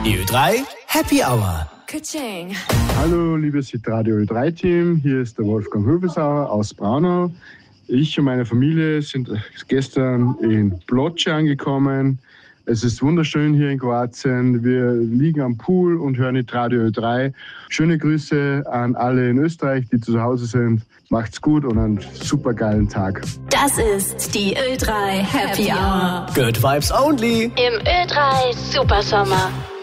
Die Ö3 Happy Hour. Ka-ching. Hallo, liebes Hitradio Ö3-Team, hier ist der Wolfgang Höbelsauer aus Braunau. Ich und meine Familie sind gestern in Ploče angekommen. Es ist wunderschön hier in Kroatien. Wir liegen am Pool und hören Hitradio Ö3. Schöne Grüße an alle in Österreich, die zu Hause sind. Macht's gut und einen supergeilen Tag. Das ist die Ö3 Happy Hour. Good Vibes Only. Im Ö3 Supersommer.